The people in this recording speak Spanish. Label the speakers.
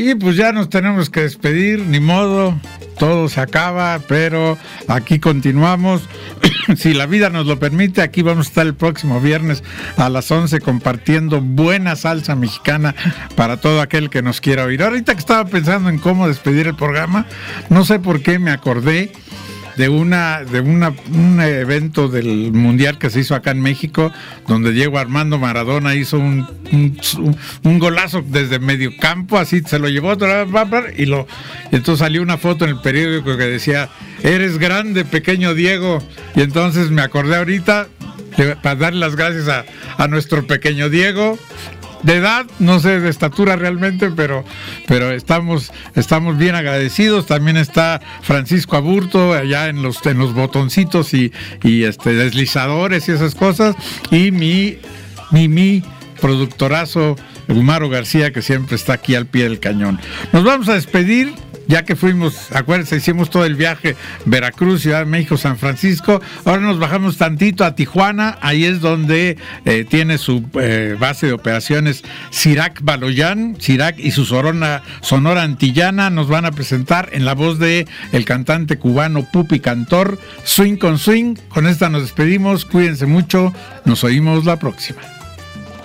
Speaker 1: Y pues ya nos tenemos que despedir, ni modo, todo se acaba, pero aquí continuamos. Si la vida nos lo permite, aquí vamos a estar el próximo viernes a las 11 compartiendo buena salsa mexicana para todo aquel que nos quiera oír. Ahorita que estaba pensando en cómo despedir el programa, no sé por qué me acordé de un evento del Mundial que se hizo acá en México, donde Diego Armando Maradona hizo un golazo desde medio campo, así se lo llevó y entonces salió una foto en el periódico que decía: eres grande, pequeño Diego. Y entonces me acordé ahorita para darle las gracias a nuestro pequeño Diego, de edad, no sé de estatura realmente, pero estamos bien agradecidos. También está Francisco Aburto allá en los botoncitos y deslizadores y esas cosas, y mi productorazo Gumaro García, que siempre está aquí al pie del cañón. Nos vamos a despedir, ya que fuimos, acuérdense, hicimos todo el viaje Veracruz, Ciudad de México, San Francisco. Ahora nos bajamos tantito a Tijuana, ahí es donde tiene su base de operaciones Cirac Baloyán. Cirac y su Sonora Antillana nos van a presentar en la voz de el cantante cubano Pupi Cantor, Swing con Swing. Con esta nos despedimos, cuídense mucho, nos oímos la próxima.